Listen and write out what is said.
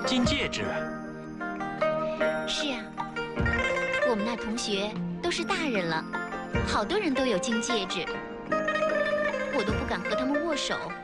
金戒指。 是啊，我们那同学都是大人了，好多人都有金戒指，我都不敢和他们握手。